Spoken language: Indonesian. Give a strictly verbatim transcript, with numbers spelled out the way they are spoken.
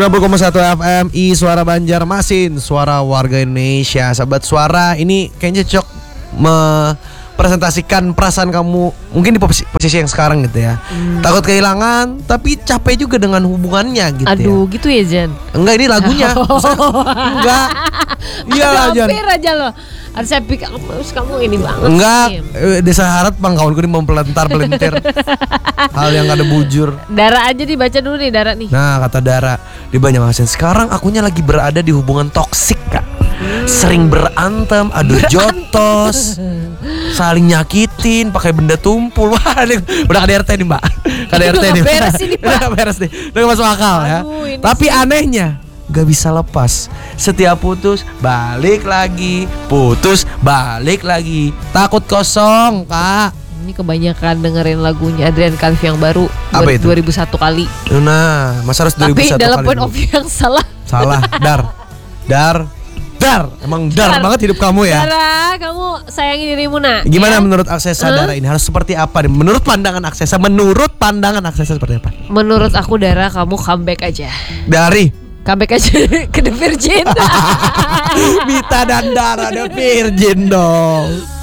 sembilan puluh koma satu F M I Suara Banjarmasin, suara warga Indonesia. Sahabat Suara, ini kayaknya cocok mempresentasikan perasaan kamu mungkin di posisi, posisi yang sekarang gitu ya. hmm. Takut kehilangan tapi capek juga dengan hubungannya gitu. Aduh ya. gitu ya Jan. Enggak, ini lagunya. Enggak. Iyalah Jan. Hampir aja loh. Harus saya pikir kamu ini banget. Enggak, eh, desa harap bang kawanku ini mempelentar pelentir hal yang ada bujur. Dara aja dibaca dulu nih Dara nih. Nah kata Dara di Banjarmasin, sekarang akunya lagi berada di hubungan toksik kak. hmm. Sering berantem, adu jotos, saling nyakitin, pakai benda tumpul. Wah ini udah K D R T nih mbak. K D R T nih. Beres ini pak. Udah beres nih, udah gak masuk akal. Aduh, ya. Tapi sih anehnya gak bisa lepas. Setiap putus balik lagi, putus balik lagi. Takut kosong kak. Ini kebanyakan dengerin lagunya Adrian Khalif yang baru. Apa itu? dua ribu satu kali. Nah masa harus dua ribu satu kali. Tapi dalam point dulu. of view yang salah. Salah. Dar Dar Dar Emang dar, dar banget hidup kamu ya. Dara, kamu sayangi dirimu nak. Gimana ya? menurut Aksesa huh? Dara ini harus seperti apa nih? Menurut pandangan Aksesa, menurut pandangan Aksesa seperti apa? Menurut aku Dara, kamu comeback aja. Dari comeback aja ke The Virgin. Mita dan Dara The Virgin dong.